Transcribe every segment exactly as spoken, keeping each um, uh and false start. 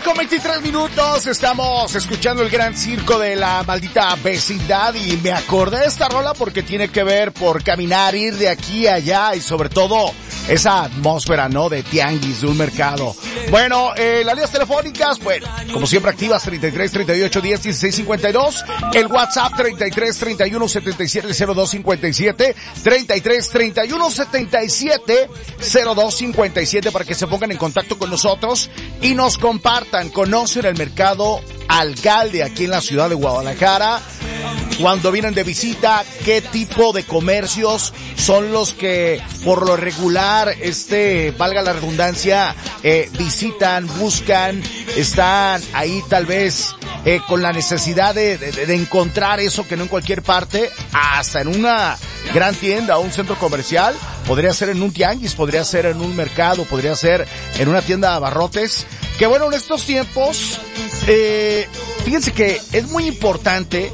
con veintitrés minutos, estamos escuchando el gran circo de la maldita vecindad y me acordé de esta rola porque tiene que ver por caminar, ir de aquí a allá y sobre todo esa atmósfera, ¿no? De tianguis, de un mercado. Bueno, eh, las líneas telefónicas, bueno, como siempre activas, treinta y tres, treinta y ocho, diez, dieciséis, cincuenta y dos. El WhatsApp, treinta y tres, treinta y uno, setenta y siete, cero dos, cincuenta y siete. treinta y tres, treinta y uno, setenta y siete, cero dos, cincuenta y siete para que se pongan en contacto con nosotros y nos compartan, conocen el mercado Alcalde aquí en la ciudad de Guadalajara. Cuando vienen de visita, ¿qué tipo de comercios son los que por lo regular, este, valga la redundancia, eh, visitan, buscan, están ahí tal vez eh, con la necesidad de, de, de encontrar eso que no en cualquier parte, hasta en una gran tienda o un centro comercial? Podría ser en un tianguis, podría ser en un mercado, podría ser en una tienda de abarrotes. Que bueno, en estos tiempos, eh, fíjense que es muy importante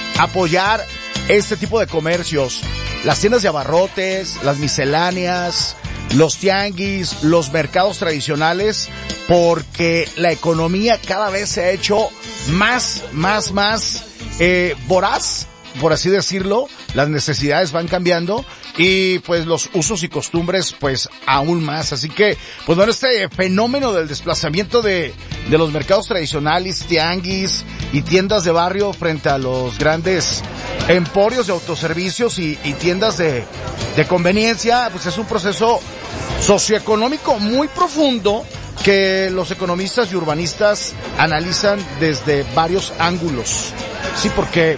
apoyar este tipo de comercios, las tiendas de abarrotes, las misceláneas, los tianguis, los mercados tradicionales, porque la economía cada vez se ha hecho más, más, más eh, voraz, por así decirlo. Las necesidades van cambiando y pues los usos y costumbres pues aún más. Así que pues bueno, este fenómeno del desplazamiento de de los mercados tradicionales, tianguis y tiendas de barrio frente a los grandes emporios de autoservicios y, y tiendas de de conveniencia, pues es un proceso socioeconómico muy profundo que los economistas y urbanistas analizan desde varios ángulos. Sí, porque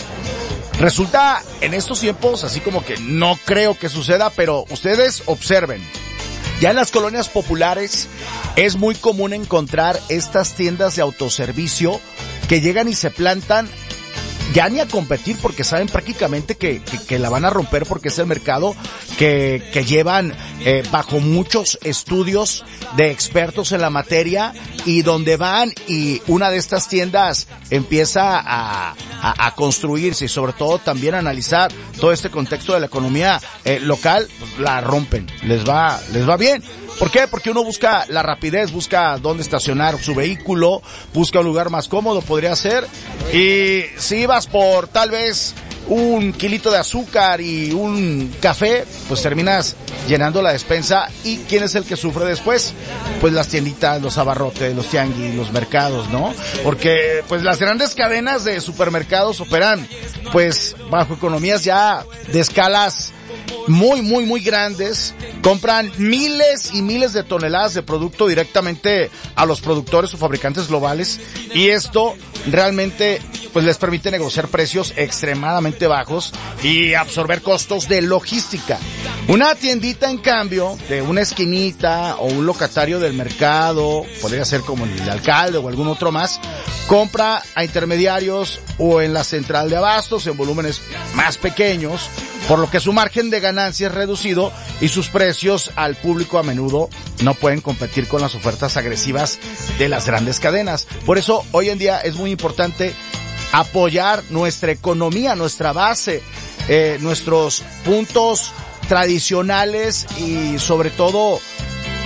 resulta en estos tiempos, así como que no creo que suceda, pero ustedes observen. Ya en las colonias populares es muy común encontrar estas tiendas de autoservicio que llegan y se plantan ya ni a competir porque saben prácticamente que, que, que la van a romper porque es el mercado que, que llevan eh, bajo muchos estudios de expertos en la materia y donde van y una de estas tiendas empieza a, a, a construirse y sobre todo también a analizar todo este contexto de la economía eh, local, pues la rompen, les va, les va bien. ¿Por qué? Porque uno busca la rapidez, busca dónde estacionar su vehículo, busca un lugar más cómodo, podría ser. Y si ibas por tal vez un kilito de azúcar y un café, pues terminas llenando la despensa. ¿Y quién es el que sufre después? Pues las tienditas, los abarrotes, los tianguis, los mercados, ¿no? Porque pues las grandes cadenas de supermercados operan pues bajo economías ya de escalas muy, muy, muy grandes, compran miles y miles de toneladas de producto directamente a los productores o fabricantes globales y esto realmente pues les permite negociar precios extremadamente bajos y absorber costos de logística. Una tiendita, en cambio, de una esquinita o un locatario del mercado, podría ser como el alcalde o algún otro más, compra a intermediarios o en la central de abastos en volúmenes más pequeños, por lo que su margen de ganancia es reducido y sus precios al público a menudo no pueden competir con las ofertas agresivas de las grandes cadenas. Por eso hoy en día es muy importante apoyar nuestra economía, nuestra base, eh, nuestros puntos tradicionales y sobre todo